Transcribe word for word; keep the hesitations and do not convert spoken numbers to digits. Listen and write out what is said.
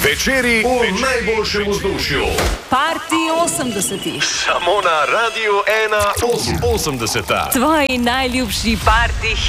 Večeri v najboljšem vzdušju. Party osemdesetih. Samo na Radiu ena osemdeseta. Tvoji najljubši party